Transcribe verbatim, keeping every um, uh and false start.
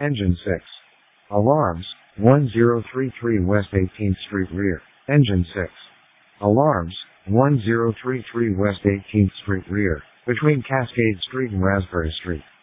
Engine six. Alarms, one zero three three West eighteenth Street rear. Engine six. Alarms, one zero three three West eighteenth Street rear, between Cascade Street and Raspberry Street.